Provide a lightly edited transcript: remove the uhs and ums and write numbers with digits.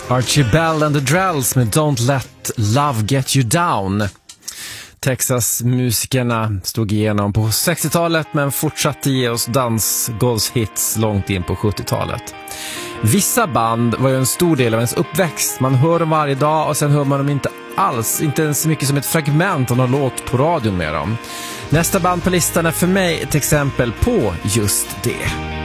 Archie Bell and the Drells med Don't Let Love Get You Down. Texas-musikerna stod igenom på 60-talet men fortsatte ge oss dansgolvshits långt in på 70-talet. Vissa band var ju en stor del av ens uppväxt. Man hör dem varje dag och sen hör man dem inte alls, inte ens så mycket som ett fragment av någon låt på radion med dem. Nästa band på listan är för mig ett exempel på just det.